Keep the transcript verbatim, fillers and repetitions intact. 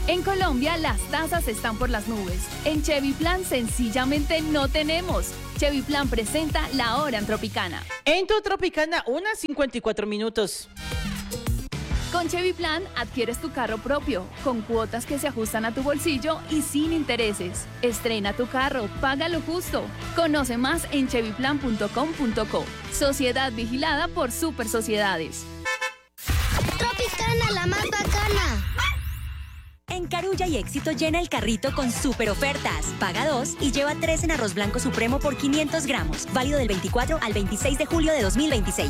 En Colombia, las tasas están por las nubes. En Chevy Plan, sencillamente no tenemos. Chevy Plan presenta La Hora en Tropicana. En tu Tropicana, unas cincuenta y cuatro minutos. Con Chevy Plan, adquieres tu carro propio, con cuotas que se ajustan a tu bolsillo y sin intereses. Estrena tu carro, págalo justo. Conoce más en chevy plan punto com punto co. Sociedad vigilada por Super Sociedades. Tropicana, la más bacana. En Carulla y Éxito llena el carrito con super ofertas. Paga dos y lleva tres en arroz blanco supremo por quinientos gramos. Válido del veinticuatro al veintiséis de julio de dos mil veintiséis.